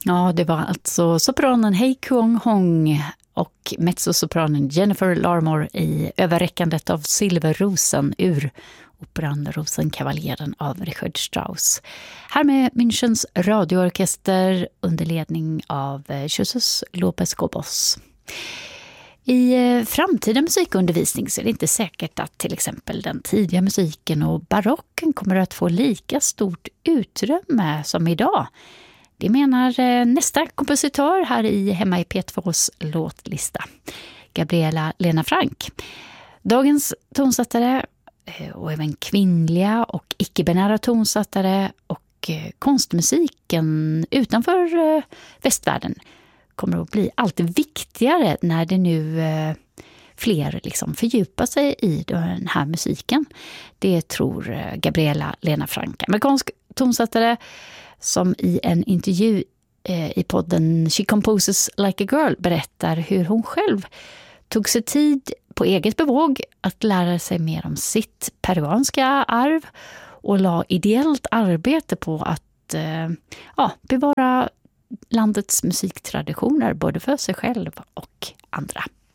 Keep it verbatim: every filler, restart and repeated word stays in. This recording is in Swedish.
Ja, det var alltså sopranen Hei Kuong Hong och mezzosopranen Jennifer Larmore i överräckandet av Silverrosen ur operan Rosenkavaljeden av Richard Strauss. Här med Münchens radioorkester under ledning av Jesus López Cobos. I framtida musikundervisning så är det inte säkert att till exempel den tidiga musiken och barocken kommer att få lika stort utrymme som idag. Det menar nästa kompositör här i Hemma i P tvås låtlista, Gabriela Lena Frank. Dagens tonsättare och även kvinnliga och icke-binära tonsättare och konstmusiken utanför västvärlden kommer att bli allt viktigare när det nu fler liksom fördjupar sig i den här musiken. Det tror Gabriela Lena Frank, amerikansk tonsättare, som i en intervju i podden She Composes Like a Girl berättar hur hon själv tog sig tid på eget bevåg att lära sig mer om sitt peruanska arv och la ideellt arbete på att eh, ja, bevara landets musiktraditioner både för sig själv och andra.